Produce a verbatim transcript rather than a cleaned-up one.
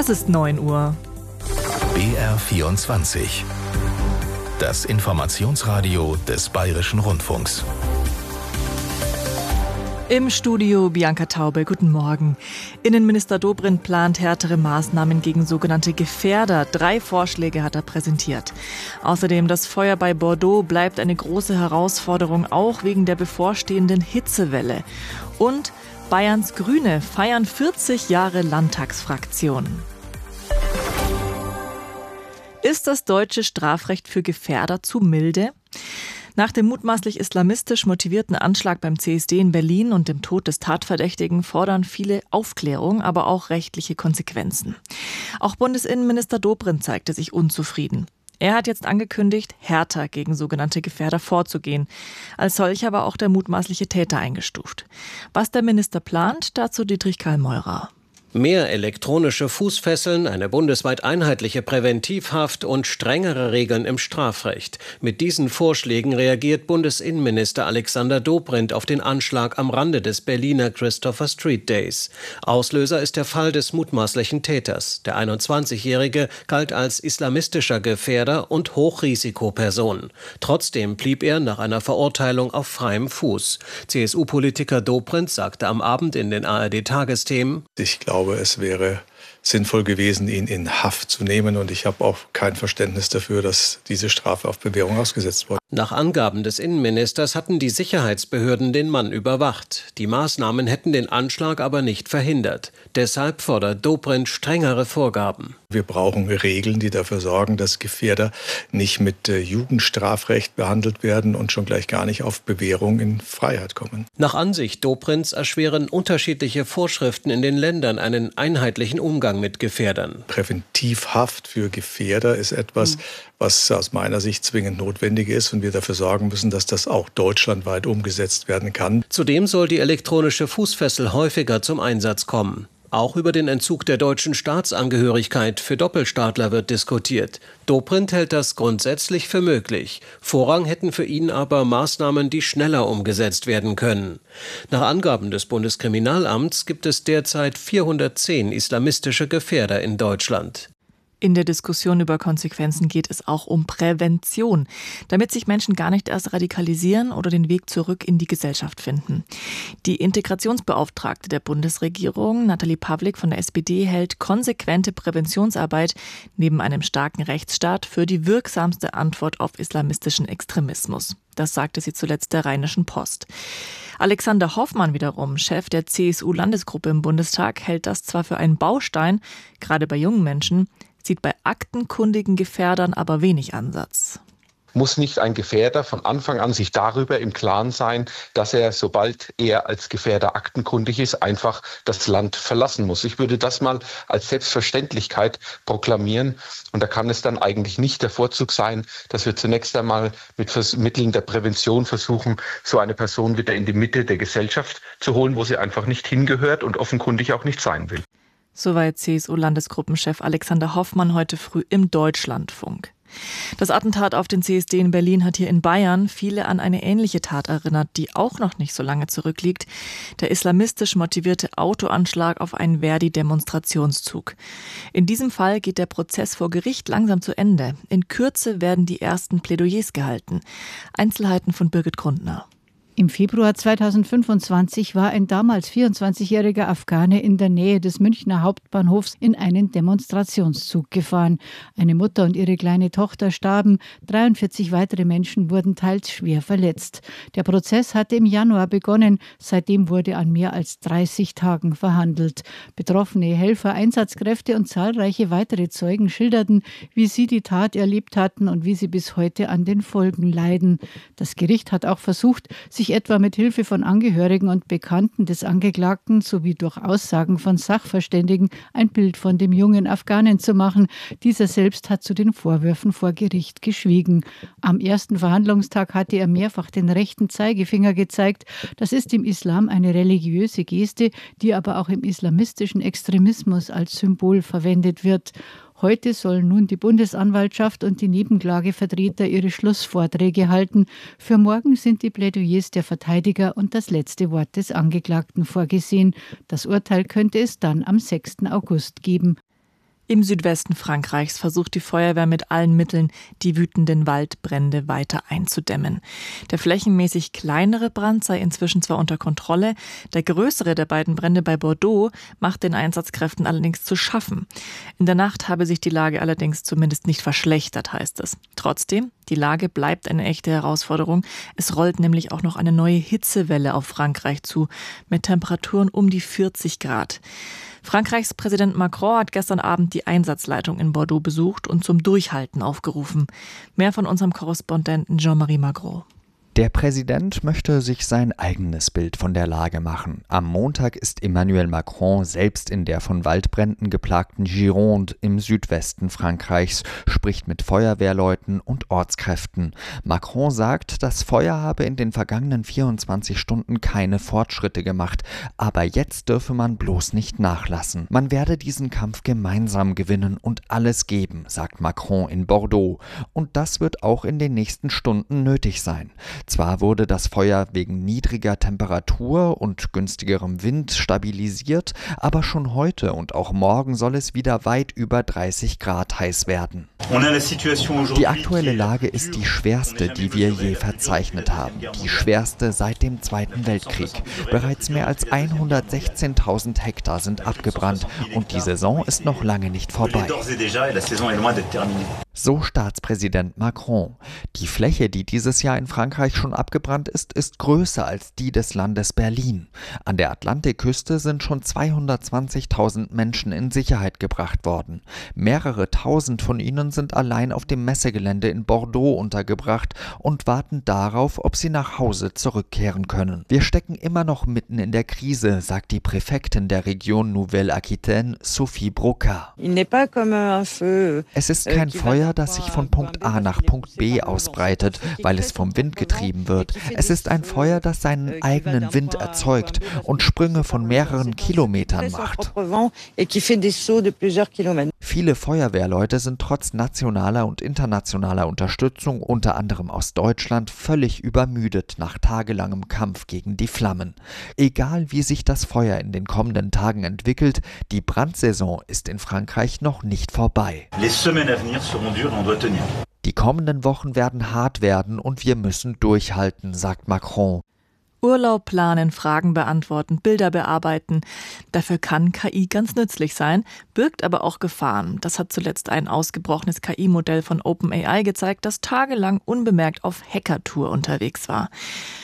Es ist neun Uhr. B R vierundzwanzig. Das Informationsradio des Bayerischen Rundfunks. Im Studio Bianca Taube, guten Morgen. Innenminister Dobrindt plant härtere Maßnahmen gegen sogenannte Gefährder. Drei Vorschläge hat er präsentiert. Außerdem das Feuer bei Bordeaux bleibt eine große Herausforderung, auch wegen der bevorstehenden Hitzewelle. Und Bayerns Grüne feiern vierzig Jahre Landtagsfraktion. Ist das deutsche Strafrecht für Gefährder zu milde? Nach dem mutmaßlich islamistisch motivierten Anschlag beim C S D in Berlin und dem Tod des Tatverdächtigen fordern viele Aufklärung, aber auch rechtliche Konsequenzen. Auch Bundesinnenminister Dobrindt zeigte sich unzufrieden. Er hat jetzt angekündigt, härter gegen sogenannte Gefährder vorzugehen. Als solcher war auch der mutmaßliche Täter eingestuft. Was der Minister plant, dazu Dietrich Karl-Meurer. Mehr elektronische Fußfesseln, eine bundesweit einheitliche Präventivhaft und strengere Regeln im Strafrecht. Mit diesen Vorschlägen reagiert Bundesinnenminister Alexander Dobrindt auf den Anschlag am Rande des Berliner Christopher Street Days. Auslöser ist der Fall des mutmaßlichen Täters. Der einundzwanzigjährige galt als islamistischer Gefährder und Hochrisikoperson. Trotzdem blieb er nach einer Verurteilung auf freiem Fuß. C S U-Politiker Dobrindt sagte am Abend in den A R D-Tagesthemen: Ich glaube, es wäre sinnvoll gewesen, ihn in Haft zu nehmen. Und ich habe auch kein Verständnis dafür, dass diese Strafe auf Bewährung ausgesetzt wurde. Nach Angaben des Innenministers hatten die Sicherheitsbehörden den Mann überwacht. Die Maßnahmen hätten den Anschlag aber nicht verhindert. Deshalb fordert Dobrindt strengere Vorgaben. Wir brauchen Regeln, die dafür sorgen, dass Gefährder nicht mit äh, Jugendstrafrecht behandelt werden und schon gleich gar nicht auf Bewährung in Freiheit kommen. Nach Ansicht Dobrindts erschweren unterschiedliche Vorschriften in den Ländern einen einheitlichen Umgang mit Gefährdern. Präventivhaft für Gefährder ist etwas, mhm. was aus meiner Sicht zwingend notwendig ist und wir dafür sorgen müssen, dass das auch deutschlandweit umgesetzt werden kann. Zudem soll die elektronische Fußfessel häufiger zum Einsatz kommen. Auch über den Entzug der deutschen Staatsangehörigkeit für Doppelstaatler wird diskutiert. Dobrindt hält das grundsätzlich für möglich. Vorrang hätten für ihn aber Maßnahmen, die schneller umgesetzt werden können. Nach Angaben des Bundeskriminalamts gibt es derzeit vierhundertzehn islamistische Gefährder in Deutschland. In der Diskussion über Konsequenzen geht es auch um Prävention, damit sich Menschen gar nicht erst radikalisieren oder den Weg zurück in die Gesellschaft finden. Die Integrationsbeauftragte der Bundesregierung, Nathalie Pawlik von der S P D, hält konsequente Präventionsarbeit neben einem starken Rechtsstaat für die wirksamste Antwort auf islamistischen Extremismus. Das sagte sie zuletzt der Rheinischen Post. Alexander Hoffmann wiederum, Chef der C S U-Landesgruppe im Bundestag, hält das zwar für einen Baustein, gerade bei jungen Menschen, sieht bei aktenkundigen Gefährdern aber wenig Ansatz. Muss nicht ein Gefährder von Anfang an sich darüber im Klaren sein, dass er, sobald er als Gefährder aktenkundig ist, einfach das Land verlassen muss? Ich würde das mal als Selbstverständlichkeit proklamieren. Und da kann es dann eigentlich nicht der Vorzug sein, dass wir zunächst einmal mit Mitteln der Prävention versuchen, so eine Person wieder in die Mitte der Gesellschaft zu holen, wo sie einfach nicht hingehört und offenkundig auch nicht sein will. Soweit C S U-Landesgruppenchef Alexander Hoffmann heute früh im Deutschlandfunk. Das Attentat auf den C S D in Berlin hat hier in Bayern viele an eine ähnliche Tat erinnert, die auch noch nicht so lange zurückliegt. Der islamistisch motivierte Autoanschlag auf einen Verdi-Demonstrationszug. In diesem Fall geht der Prozess vor Gericht langsam zu Ende. In Kürze werden die ersten Plädoyers gehalten. Einzelheiten von Birgit Grundner. Im Februar zweitausendfünfundzwanzig war ein damals vierundzwanzigjähriger Afghane in der Nähe des Münchner Hauptbahnhofs in einen Demonstrationszug gefahren. Eine Mutter und ihre kleine Tochter starben, dreiundvierzig weitere Menschen wurden teils schwer verletzt. Der Prozess hatte im Januar begonnen, seitdem wurde an mehr als dreißig Tagen verhandelt. Betroffene Helfer, Einsatzkräfte und zahlreiche weitere Zeugen schilderten, wie sie die Tat erlebt hatten und wie sie bis heute an den Folgen leiden. Das Gericht hat auch versucht, sich etwa mit Hilfe von Angehörigen und Bekannten des Angeklagten sowie durch Aussagen von Sachverständigen ein Bild von dem jungen Afghanen zu machen. Dieser selbst hat zu den Vorwürfen vor Gericht geschwiegen. Am ersten Verhandlungstag hatte er mehrfach den rechten Zeigefinger gezeigt. Das ist im Islam eine religiöse Geste, die aber auch im islamistischen Extremismus als Symbol verwendet wird. Heute sollen nun die Bundesanwaltschaft und die Nebenklagevertreter ihre Schlussvorträge halten. Für morgen sind die Plädoyers der Verteidiger und das letzte Wort des Angeklagten vorgesehen. Das Urteil könnte es dann am sechsten August geben. Im Südwesten Frankreichs versucht die Feuerwehr mit allen Mitteln, die wütenden Waldbrände weiter einzudämmen. Der flächenmäßig kleinere Brand sei inzwischen zwar unter Kontrolle, der größere der beiden Brände bei Bordeaux macht den Einsatzkräften allerdings zu schaffen. In der Nacht habe sich die Lage allerdings zumindest nicht verschlechtert, heißt es. Trotzdem, die Lage bleibt eine echte Herausforderung. Es rollt nämlich auch noch eine neue Hitzewelle auf Frankreich zu, mit Temperaturen um die vierzig Grad. Frankreichs Präsident Macron hat gestern Abend die Einsatzleitung in Bordeaux besucht und zum Durchhalten aufgerufen. Mehr von unserem Korrespondenten Jean-Marie Magro. Der Präsident möchte sich sein eigenes Bild von der Lage machen. Am Montag ist Emmanuel Macron selbst in der von Waldbränden geplagten Gironde im Südwesten Frankreichs, spricht mit Feuerwehrleuten und Ortskräften. Macron sagt, das Feuer habe in den vergangenen vierundzwanzig Stunden keine Fortschritte gemacht, aber jetzt dürfe man bloß nicht nachlassen. Man werde diesen Kampf gemeinsam gewinnen und alles geben, sagt Macron in Bordeaux. Und das wird auch in den nächsten Stunden nötig sein. Zwar wurde das Feuer wegen niedriger Temperatur und günstigerem Wind stabilisiert, aber schon heute und auch morgen soll es wieder weit über dreißig Grad heiß werden. Die aktuelle Lage ist die schwerste, die wir je verzeichnet haben. Die schwerste seit dem Zweiten Weltkrieg. Bereits mehr als hundertsechzehntausend Hektar sind abgebrannt und die Saison ist noch lange nicht vorbei. So Staatspräsident Macron. Die Fläche, die dieses Jahr in Frankreich schon abgebrannt ist, ist größer als die des Landes Berlin. An der Atlantikküste sind schon zweihundertzwanzigtausend Menschen in Sicherheit gebracht worden. Mehrere tausend von ihnen sind allein auf dem Messegelände in Bordeaux untergebracht und warten darauf, ob sie nach Hause zurückkehren können. Wir stecken immer noch mitten in der Krise, sagt die Präfektin der Region Nouvelle-Aquitaine, Sophie Broca. Es ist kein Feuer, das sich von Punkt A nach Punkt B ausbreitet, weil es vom Wind getrieben wird. Es ist ein Feuer, das seinen eigenen Wind erzeugt und Sprünge von mehreren Kilometern macht. Viele Feuerwehrleute sind trotz nationaler und internationaler Unterstützung, unter anderem aus Deutschland, völlig übermüdet nach tagelangem Kampf gegen die Flammen. Egal wie sich das Feuer in den kommenden Tagen entwickelt, die Brandsaison ist in Frankreich noch nicht vorbei. Die kommenden Wochen werden hart werden und wir müssen durchhalten, sagt Macron. Urlaub planen, Fragen beantworten, Bilder bearbeiten. Dafür kann K I ganz nützlich sein, birgt aber auch Gefahren. Das hat zuletzt ein ausgebrochenes K I-Modell von OpenAI gezeigt, das tagelang unbemerkt auf Hackertour unterwegs war.